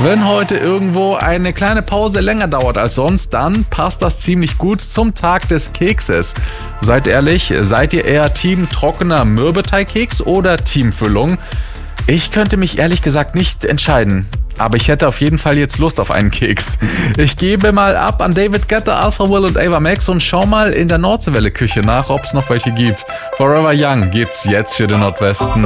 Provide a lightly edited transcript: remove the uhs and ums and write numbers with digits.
Wenn heute irgendwo eine kleine Pause länger dauert als sonst, dann passt das ziemlich gut zum Tag des Kekses. Seid ehrlich, seid ihr eher Team trockener Mürbeteigkeks oder Teamfüllung? Ich könnte mich ehrlich gesagt nicht entscheiden. Aber ich hätte auf jeden Fall jetzt Lust auf einen Keks. Ich gebe mal ab an David Guetta, Alpha Will und Ava Max und schau mal in der Nordseewelle-Küche nach, ob es noch welche gibt. Forever Young gibt's jetzt für den Nordwesten.